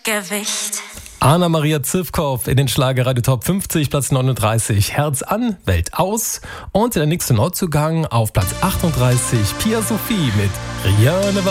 Gewicht. Anna-Maria Zivkow in den Schlagerradio Top 50, Platz 39. Herz an, Welt aus. Und der nächste Neuzugang auf Platz 38, Pia Sophie mit Rien ne va